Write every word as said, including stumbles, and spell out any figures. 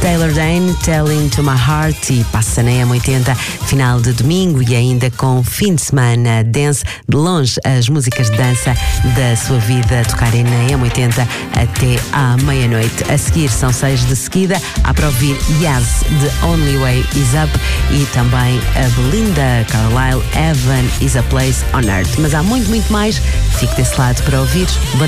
Taylor Dayne, Telling to My Heart, e passa na M oitenta, final de domingo, e ainda com fim de semana dance. De longe, as músicas de dança da sua vida tocarem na M oitenta até à meia-noite. A seguir são seis de seguida. Há para ouvir Yaz, The Only Way Is Up, e também a Belinda Carlisle, Heaven Is a Place on Earth. Mas há muito, muito mais. Fique desse lado para ouvir.